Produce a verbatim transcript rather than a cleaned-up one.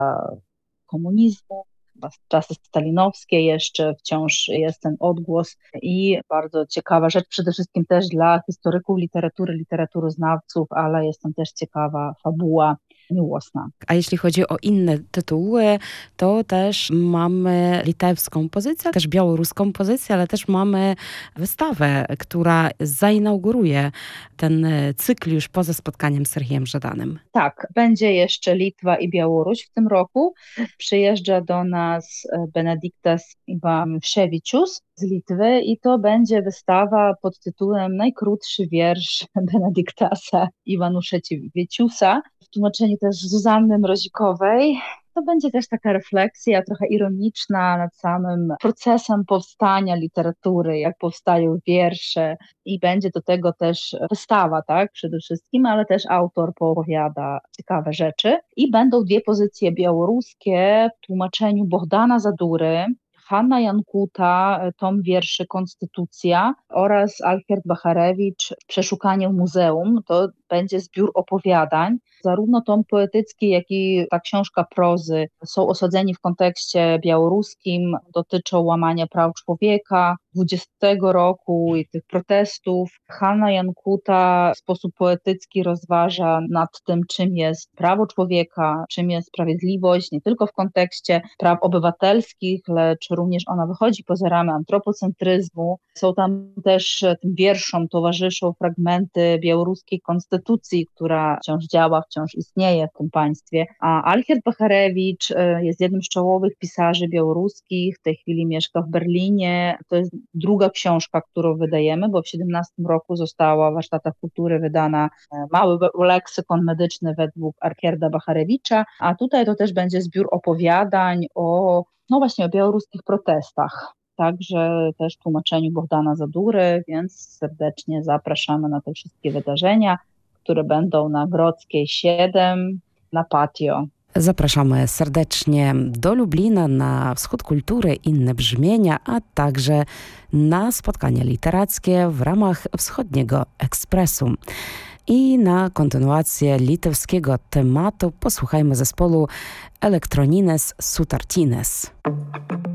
komunizmu, chyba czasy stalinowskie jeszcze wciąż jest ten odgłos i bardzo ciekawa rzecz, przede wszystkim też dla historyków literatury, literaturoznawców, ale jest tam też ciekawa fabuła miłosna. A jeśli chodzi o inne tytuły, to też mamy litewską pozycję, też białoruską pozycję, ale też mamy wystawę, która zainauguruje ten cykl już poza spotkaniem z Serhiem Żadanem. Tak, będzie jeszcze Litwa i Białoruś w tym roku. Przyjeżdża do nas Benediktas Ivaševičius z Litwy i to będzie wystawa pod tytułem Najkrótszy wiersz Benediktasa Ivanuševičiusa w tłumaczeniu też Zuzanny Mrozikowej. To będzie też taka refleksja trochę ironiczna nad samym procesem powstania literatury, jak powstają wiersze i będzie do tego też wystawa, tak, przede wszystkim, ale też autor poopowiada ciekawe rzeczy. I będą dwie pozycje białoruskie w tłumaczeniu Bohdana Zadury, Hanna Jankuta, tom wierszy Konstytucja oraz Alkierd Bacharewicz Przeszukanie w muzeum. To będzie zbiór opowiadań. Zarówno tom poetycki, jak i ta książka prozy są osadzeni w kontekście białoruskim, dotyczą łamania praw człowieka dwudziestego roku i tych protestów. Hanna Jankuta w sposób poetycki rozważa nad tym, czym jest prawo człowieka, czym jest sprawiedliwość, nie tylko w kontekście praw obywatelskich, lecz również ona wychodzi poza ramy antropocentryzmu. Są tam też tym wierszom towarzyszą fragmenty białoruskiej konstytucji, która wciąż działa, wciąż istnieje w tym państwie. A Alkierd Bacharewicz jest jednym z czołowych pisarzy białoruskich, w tej chwili mieszka w Berlinie. To jest druga książka, którą wydajemy, bo w siedemnastym roku została w Warsztatach Kultury wydana mały leksykon medyczny według Alkierda Bacharewicza, a tutaj to też będzie zbiór opowiadań o, no właśnie, o białoruskich protestach. Także też w tłumaczeniu Bohdana Zadury, więc serdecznie zapraszamy na te wszystkie wydarzenia, które będą na Grodzkiej siedem na Patio. Zapraszamy serdecznie do Lublina na Wschód Kultury, inne brzmienia, a także na spotkanie literackie w ramach Wschodniego Ekspresu. I na kontynuację litewskiego tematu posłuchajmy zespołu Elektronines Sutartines.